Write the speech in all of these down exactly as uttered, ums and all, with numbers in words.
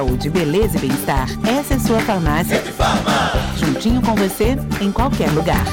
Saúde, beleza e bem-estar. Essa é sua farmácia. Rede Farma. Juntinho com você, em qualquer lugar.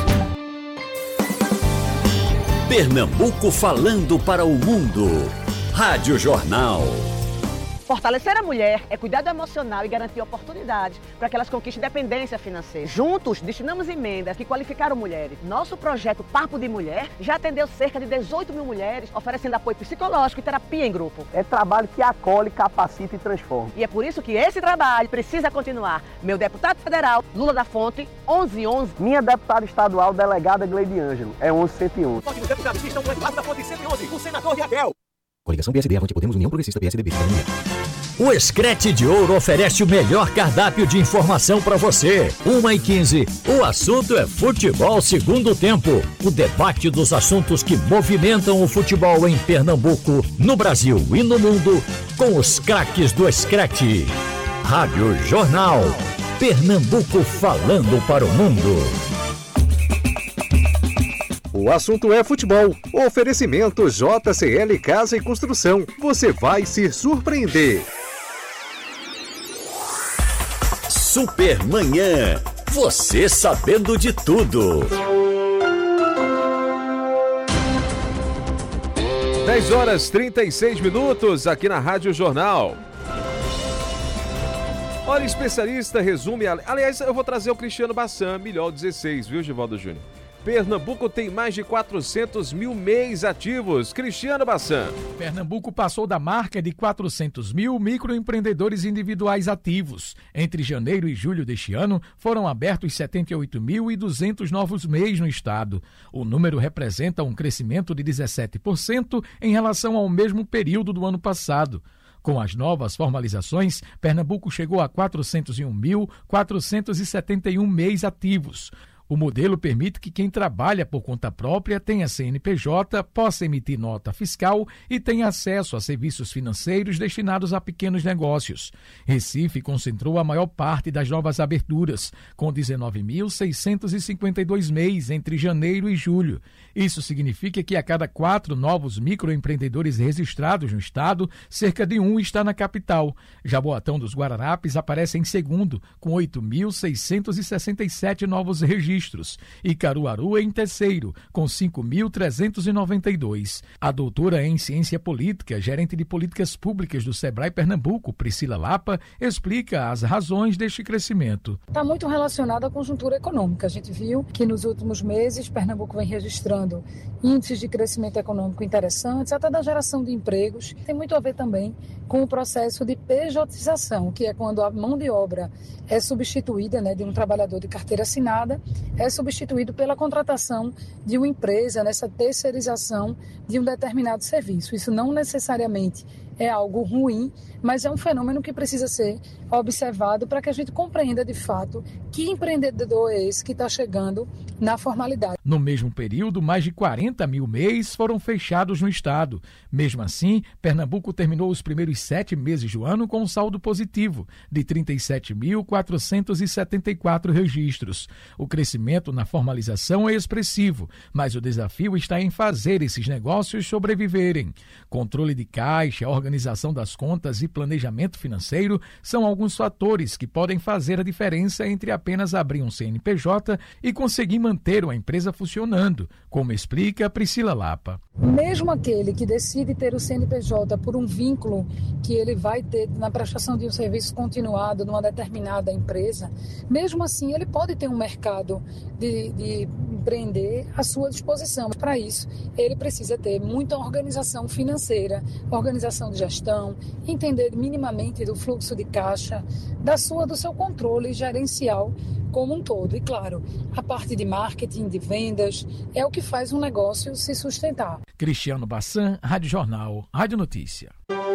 Pernambuco falando para o mundo. Rádio Jornal. Fortalecer a mulher é cuidar do emocional e garantir oportunidades para que elas conquistem independência financeira. Juntos, destinamos emendas que qualificaram mulheres. Nosso projeto Papo de Mulher já atendeu cerca de dezoito mil mulheres, oferecendo apoio psicológico e terapia em grupo. É trabalho que acolhe, capacita e transforma. E é por isso que esse trabalho precisa continuar. Meu deputado federal, Lula da Fonte, onze onze. Minha deputada estadual, delegada Gleide Ângelo, é onze cento e onze. Os deputados que estão com o Eduardo da Fonte cento e onze, o senador Raquel. Coligação P S D, Avante Podemos, União Progressista, P S D B. O Escrete de Ouro oferece o melhor cardápio de informação para você. uma e quinze. O assunto é futebol segundo tempo. O debate dos assuntos que movimentam o futebol em Pernambuco, no Brasil e no mundo, com os craques do Escrete. Rádio Jornal. Pernambuco falando para o mundo. O assunto é futebol. Oferecimento J C L Casa e Construção. Você vai se surpreender. Supermanhã. Você sabendo de tudo. dez horas e trinta e seis minutos aqui na Rádio Jornal. Olha, especialista resume... Aliás, eu vou trazer o Cristiano Bassan, melhor dezesseis, viu, Givaldo Júnior? Pernambuco tem mais de quatrocentos mil M E Is ativos. Cristiano Bassan. Pernambuco passou da marca de quatrocentos mil microempreendedores individuais ativos. Entre janeiro e julho deste ano, foram abertos setenta e oito mil e duzentos novos M E Is no estado. O número representa um crescimento de dezessete por cento em relação ao mesmo período do ano passado. Com as novas formalizações, Pernambuco chegou a quatrocentos e um mil quatrocentos e setenta e um M E Is ativos. O modelo permite que quem trabalha por conta própria tenha C N P J, possa emitir nota fiscal e tenha acesso a serviços financeiros destinados a pequenos negócios. Recife concentrou a maior parte das novas aberturas, com dezenove mil seiscentos e cinquenta e dois M E Is entre janeiro e julho. Isso significa que a cada quatro novos microempreendedores registrados no estado, cerca de um está na capital. Jaboatão dos Guararapes aparece em segundo, com oito mil seiscentos e sessenta e sete novos registros. E Caruaru em terceiro, com cinco mil trezentos e noventa e dois. A doutora em Ciência Política, gerente de Políticas Públicas do Sebrae Pernambuco, Priscila Lapa, explica as razões deste crescimento. Está muito relacionado à conjuntura econômica. A gente viu que nos últimos meses Pernambuco vem registrando índices de crescimento econômico interessantes, até da geração de empregos. Tem muito a ver também com o processo de pejotização, que é quando a mão de obra é substituída, né, de um trabalhador de carteira assinada, é substituído pela contratação de uma empresa, nessa terceirização de um determinado serviço. Isso não necessariamente é algo ruim, mas é um fenômeno que precisa ser observado para que a gente compreenda de fato que empreendedor é esse que está chegando na formalidade. No mesmo período, mais de quarenta mil M E Is foram fechados no estado. Mesmo assim, Pernambuco terminou os primeiros sete meses do ano com um saldo positivo, de trinta e sete mil quatrocentos e setenta e quatro registros. O crescimento na formalização é expressivo, mas o desafio está em fazer esses negócios sobreviverem. Controle de caixa, organização das contas e planejamento financeiro são alguns fatores que podem fazer a diferença entre apenas abrir um C N P J e conseguir manter uma empresa funcionando, como explica Priscila Lapa. Mesmo aquele que decide ter o C N P J por um vínculo que ele vai ter na prestação de um serviço continuado numa determinada empresa, mesmo assim ele pode ter um mercado de, de empreender à sua disposição. Para isso, ele precisa ter muita organização financeira, organização de gestão, entender minimamente do fluxo de caixa, da sua, do seu controle gerencial como um todo. E claro, a parte de marketing, de vendas, é o que faz um negócio se sustentar. Cristiano Bassan, Rádio Jornal, Rádio Notícia.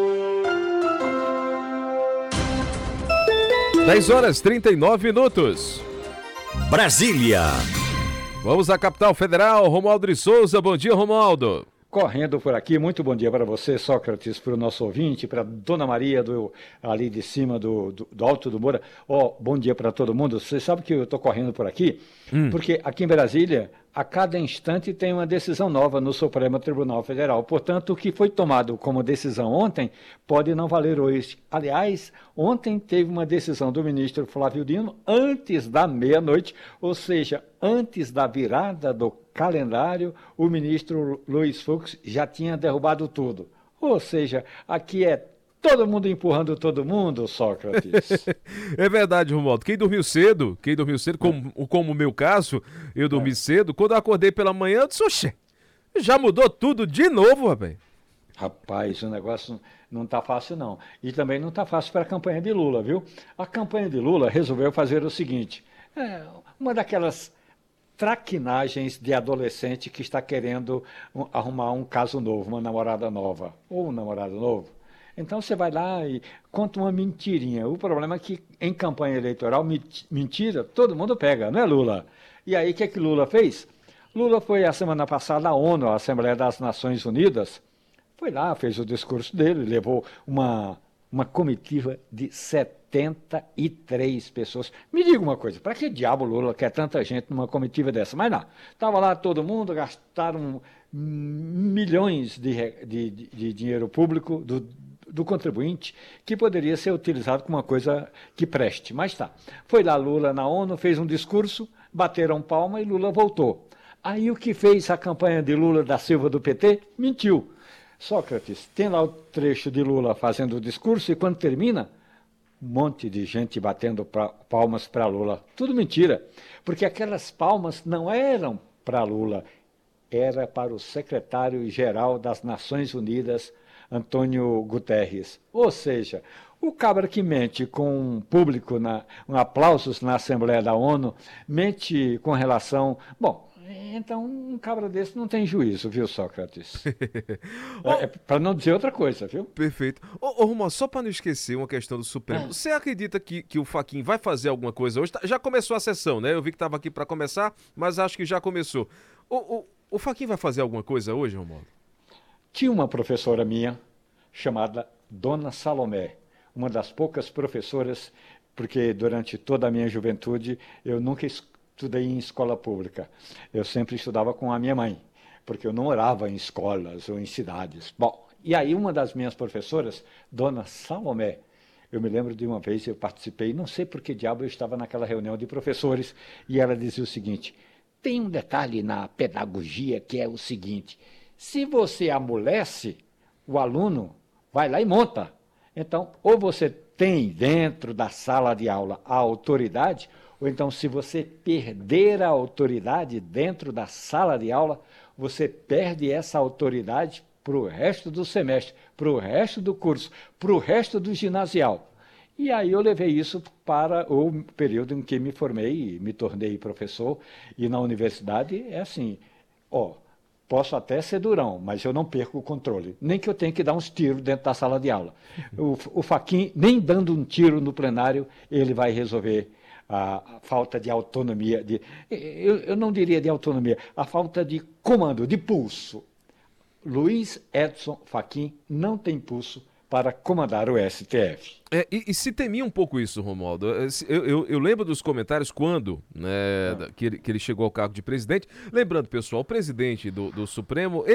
dez horas e trinta e nove minutos. Brasília. Vamos à capital federal, Romualdo de Souza. Bom dia, Romualdo. Correndo por aqui, muito bom dia para você, Sócrates, para o nosso ouvinte, para Dona Maria do, ali de cima do, do, do Alto do Moura. Ó, oh, bom dia para todo mundo. Você sabe que eu estou correndo por aqui, hum. porque aqui em Brasília a cada instante tem uma decisão nova no Supremo Tribunal Federal. Portanto, o que foi tomado como decisão ontem pode não valer hoje. Aliás, ontem teve uma decisão do ministro Flávio Dino antes da meia-noite, ou seja, antes da virada do calendário, o ministro Luiz Fux já tinha derrubado tudo. Ou seja, aqui é todo mundo empurrando todo mundo, Sócrates. É verdade, Romualdo. Quem dormiu cedo, quem dormiu cedo, como, como o meu caso, eu dormi é. cedo, quando eu acordei pela manhã, eu disse, oxê, já mudou tudo de novo, rapaz. Rapaz, o negócio não está fácil, não. E também não está fácil para a campanha de Lula, viu? A campanha de Lula resolveu fazer o seguinte, é, uma daquelas traquinagens de adolescente que está querendo um, arrumar um caso novo, uma namorada nova, ou um namorado novo. Então você vai lá e conta uma mentirinha. O problema é que em campanha eleitoral, mentira, todo mundo pega, não é, Lula? E aí o que é que Lula fez? Lula foi a semana passada à ONU, a Assembleia das Nações Unidas, foi lá, fez o discurso dele, levou uma, uma comitiva de setenta e três pessoas. Me diga uma coisa, para que diabo Lula quer tanta gente numa comitiva dessa? Mas não, estava lá todo mundo, gastaram milhões de, de, de, de dinheiro público do do contribuinte, que poderia ser utilizado como uma coisa que preste. Mas tá. Foi lá Lula na ONU, fez um discurso, bateram palma e Lula voltou. Aí o que fez a campanha de Lula da Silva do P T? Mentiu. Sócrates, tem lá o trecho de Lula fazendo o discurso e quando termina, um monte de gente batendo pra, palmas para Lula. Tudo mentira, porque aquelas palmas não eram para Lula, era para o secretário-geral das Nações Unidas, Antônio Guterres. Ou seja, o cabra que mente com um público, na, um aplausos na Assembleia da ONU, mente com relação... Bom, então um cabra desse não tem juízo, viu, Sócrates? oh, é, é para não dizer outra coisa, viu? Perfeito. Ô, ô Romualdo, só para não esquecer uma questão do Supremo, ah. você acredita que, que o Fachin vai fazer alguma coisa hoje? Já começou a sessão, né? Eu vi que estava aqui para começar, mas acho que já começou. O, o, o Fachin vai fazer alguma coisa hoje, Romualdo? Tinha uma professora minha, chamada Dona Salomé, uma das poucas professoras, porque durante toda a minha juventude eu nunca estudei em escola pública. Eu sempre estudava com a minha mãe, porque eu não morava em escolas ou em cidades. Bom, e aí uma das minhas professoras, Dona Salomé, eu me lembro de uma vez eu participei, não sei por que diabo eu estava naquela reunião de professores, e ela dizia o seguinte, tem um detalhe na pedagogia que é o seguinte, se você amolece, o aluno vai lá e monta. Então, ou você tem dentro da sala de aula a autoridade, ou então se você perder a autoridade dentro da sala de aula, você perde essa autoridade para o resto do semestre, para o resto do curso, para o resto do ginasial. E aí eu levei isso para o período em que me formei e me tornei professor, e na universidade é assim, ó, posso até ser durão, mas eu não perco o controle. Nem que eu tenha que dar uns tiros dentro da sala de aula. O, o Fachin, nem dando um tiro no plenário, ele vai resolver a, a falta de autonomia. De, eu, eu não diria de autonomia, a falta de comando, de pulso. Luiz Edson Fachin não tem pulso para comandar o S T F. É, e, e se temia um pouco isso, Romualdo. Eu, eu, eu lembro dos comentários quando né, ah. que, ele, que ele chegou ao cargo de presidente. Lembrando, pessoal, o presidente do, do Supremo...